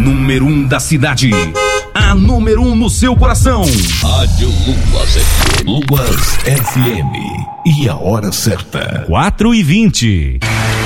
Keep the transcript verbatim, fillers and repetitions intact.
Número um da cidade. A número um no seu coração. Rádio Luas F M. Luas F M. E a hora certa. quatro e vinte.